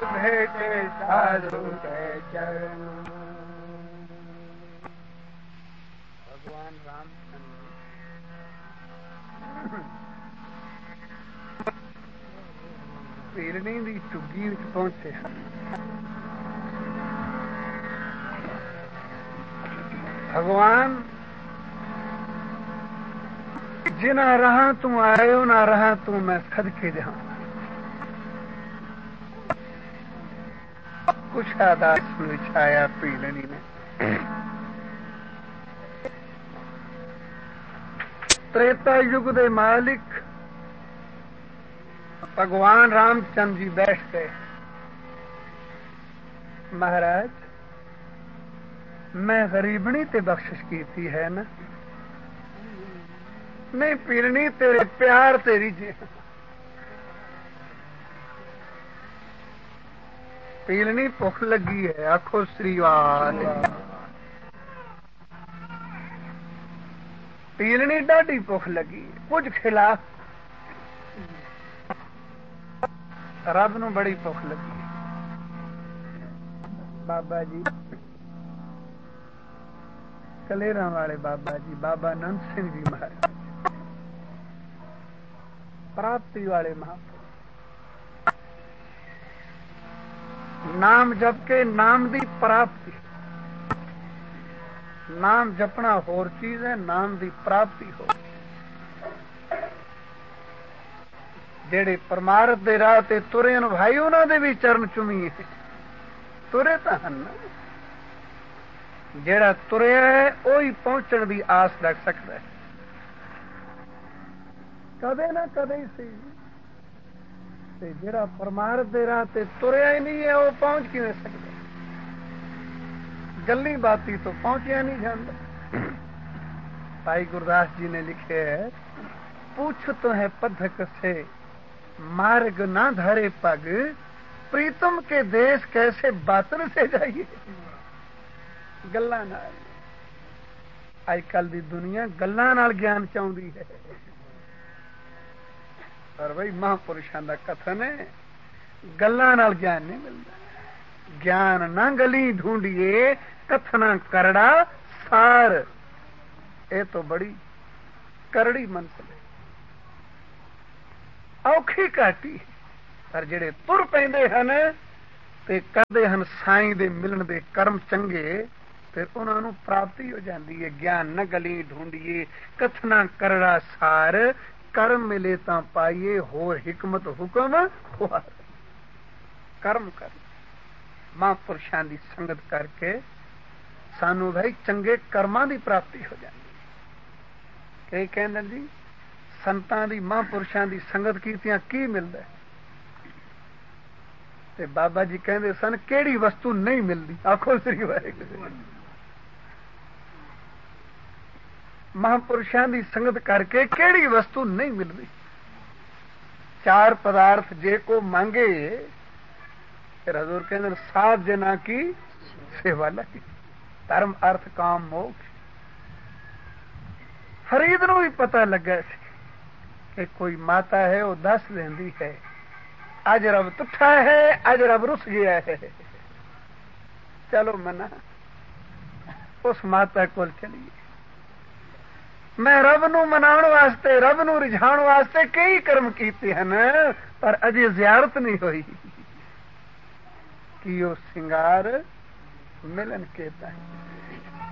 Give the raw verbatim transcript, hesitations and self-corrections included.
भेटे साधु के चरण। भगवान रामचंद्र पीरनी दी झुग्गी विच पहुंचे। भगवान जिना राह तू आए उन्हां राह तू मैं सदके जाऊं। कुशादास विछाया पीलनी ने। त्रेता युग दे मालिक भगवान रामचंद्र जी बैठ गए। महाराज मैं गरीबनी ते बख्शिश कीती है ना? नहीं पीरनी तेरे प्यार तेरी जी। पीलनी भुख लगी है, आखो श्रीवाल। पीलनी डाढ़ी भुख लगी है, कुछ खिला। रब नूं बड़ी भुख लगी है। बाबा जी कलेरा वाले बाबा जी, बाबा नंद सिंह जी महाराज, प्राप्ति वाले महापुरुष, नाम जप के नाम दी प्राप्ति। नाम जपना होर चीज है, नाम दी प्राप्ति हो। जेड़े परमार्थ दे राह ते तुरे न भाई उन्हां दे भी चरण चुमीए। तुरे तां हन, जेड़ा तुरिया है ओही पहुंचण दी आस रख सकदा है। कदे ना कदे सी ते जेड़ा परमार्थ दे राह ते तुरिया ही नहीं है वो पहुंच किवें सकदा? गल्ली बाती तो पहुंचिया नहीं जाता। भाई गुरदास जी ने लिखे है, पूछ तो है पथक से मार्ग ना धरे पग, प्रीतम के देश कैसे बातन से जाइए। गल्लां नाल अजकल दी दुनिया गल्लां नाल ज्ञान चाहुंदी है। पर भाई महापुरुषां दा कथन है, गल्लां नाल ज्ञान नहीं मिलदा। ज्ञान ना गली ढूंढिए, कथना करड़ा सार। ये तो बड़ी करड़ी मंजिल है, औखी घाटी। पर जेड़े तुर पैंदे हन ते करदे हन साईं दे मिलण दे कर्म चंगे, फिर उन्हां नूं प्राप्ति हो जाती है। ज्ञान न गली ढूंढिए, कथना करड़ा सार। कर्म मिले तां पाइए, होर हिकमत हुक्म हुआ। कर्म कर, महापुरुषां दी संगत करके सानू भाई चंगे कर्मां दी प्राप्ति हो जाती है। कई कहंदे जी संतां दी महापुरुषां दी संगत कीतियां की मिलदा है? ते बाबा जी कहंदे सन, केड़ी वस्तु नहीं मिलदी? आखो श्री वाहिगुरू। महापुरुषां दी संगत करके केड़ी वस्तु नहीं मिलदी? चार पदार्थ जे को मांगे, फिर हजूर कहंदे साध जना की सेवा लगी। धर्म अर्थ काम मोक्ष। फरीद नूं भी पता लगा सी कि कोई माता है वो दस देंदी है, अज रब तुठा है, अज रब रुस गया है। चलो मना उस माता कोल चलिए। मैं रब नूं मनाउण वास्ते, रब नूं रिझाउण वास्ते कई कर्म कीते हन, पर अजे ज़ियारत नहीं होई कि वो सिंगार मिलन के ताईं।